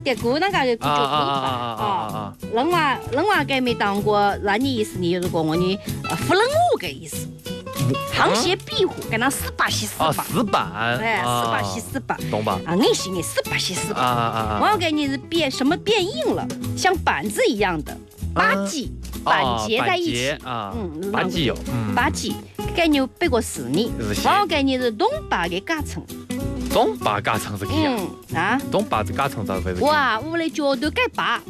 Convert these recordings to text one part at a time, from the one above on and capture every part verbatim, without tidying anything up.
这个那个就啊啊啊啊啊啊！ 人话人话该没当过，那你意思你如果我你不能我个意思，沆瀣壁虎，跟那四把西四哦， 把， 死板， 哎，四把西四把， 懂吧？ 啊，硬性的四把西四啊把。 啊啊！ 我要给你是变什么变硬了，像板子一样的八记，板结在一起啊， 嗯， 八记有， 八记，给你背过四年，我要给你是东坝的夹层。 东坝夹层是几样？ 嗯啊， 东坝子夹层咋回事？ 哇，我的脚都改拔。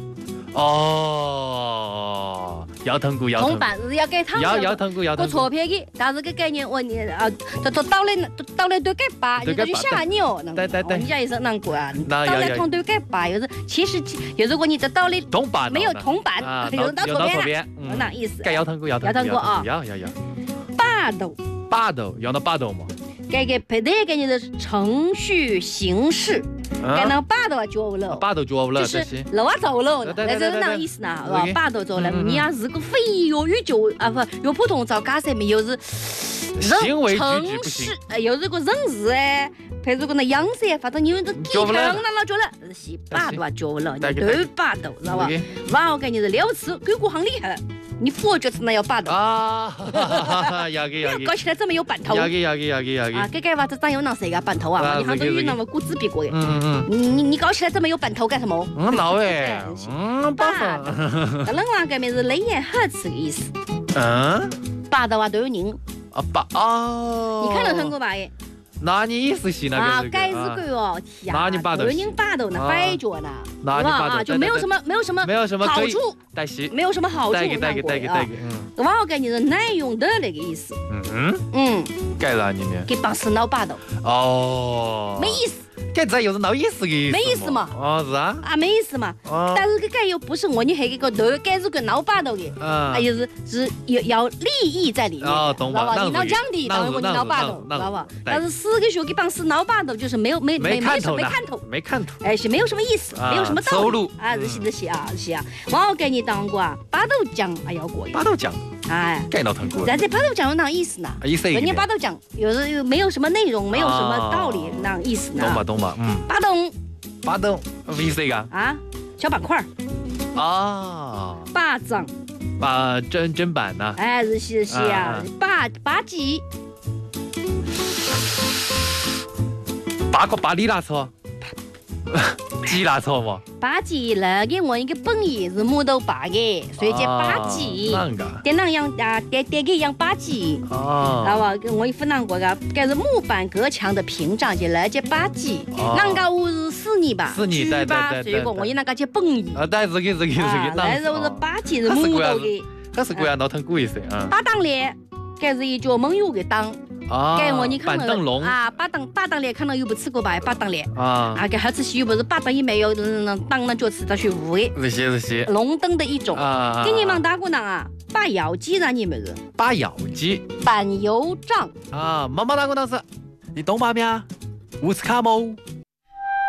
哦，腰疼骨，腰疼。 铜板是要给汤。 腰腰疼骨，腰疼骨。错片的，但是个概念我你啊，这这到了到了都改拔，你这就吓你哦。 对对对。 人家也是难过啊， 到了铜都改拔，又是其实有如果你这到了铜板没有铜板，有到错片了，那意思。 改腰疼骨，腰疼。 腰疼骨啊。 要要要。 把斗。 把斗，要那把斗嘛？ 这个配对给你的程序形式，给那把斗脚了， 把斗脚了， 就是楼啊走了，那是哪意思呢？是吧？把斗走了，你要是个非粤语就啊不，有普通照假设没有是人城市，又是个人字哎，配如个那样式，反正你们这地方那老脚了，是把斗啊脚了，你都把斗，知道吧？然后给你是六次，狗骨很厉害。你佛觉得那要把斗啊！要给要给， 搞起来这么有板头。 要给要给要给要给啊！这个娃子长有那谁个板头啊？你杭州有那么骨子比过的。嗯嗯嗯。你你搞起来这么有板头干什么？ 嗯，老哎。嗯，把斗。 这人话根本是雷言呵斥的意思。 嗯。 把斗啊都有人。 啊把哦。 你看到看过吧？耶。 那你意思是那个？ 啊，该是个哦，天啊！ 那你把斗。 有人把斗那摆脚呢。 那你把斗就没有什么没有什么没有什么好处， 带戏， 没有什么好处。 带给带给带给带给。 嗯。我要给你是耐用的那个意思。 嗯嗯。嗯。该哪里呢？ 给帮死闹把斗。 哦。 没意思。 该这又是闹意思的意思。 没意思嘛。 哦，是啊。 啊，没意思嘛。哦。但是这个又不是我你黑个头，该是个闹把斗的。嗯。还有是是要要利益在里面。 哦，懂吧？ 你闹降低，当然我你闹把斗，知道吧？但是四个学给帮死闹把斗，就是没有没没没什么没看头， 没看头。 哎，是没有什么意思，没有什么道理。啊，这些这些啊，这些啊，我给你当过啊，把斗讲还要过。 把斗讲。 哎， 该闹腾过。 但是把斗讲有那意思呢？ 意思。 人家把斗讲有的又没有什么内容，没有什么道理，那意思呢？ 懂吧懂吧，嗯。 把斗。 把斗，意思个？ 啊，小板块。 啊。 把掌。 把砧砧板呢？ 哎，是是是啊，把把几。 八个把你拿错。几拿错嘛？ 八级那个我一个本意是木头八个，所以叫八级。点那样啊，点点个样八级。哦。然后我一分两个个，该是木板隔墙的屏障，就那叫八级。那个我是四年吧？ 四年对对对。 所以讲我一那个叫本意。 啊，对，是个是个是个。 那是我是八级是木头的。 它是贵啊，闹腾贵一些啊。 八档嘞，该是一脚猛有个档。 啊， 给我你看板凳笼啊，八档八档脸可能有不吃过吧？八档脸啊，啊，给好吃些又不是八档也没有，那当那就吃到去无的。 这些这些龙灯的一种啊，给你们打过呢啊，把药鸡让你们是把药鸡， 板油杖啊，妈妈打过当时，你懂吗？咩？乌斯卡莫。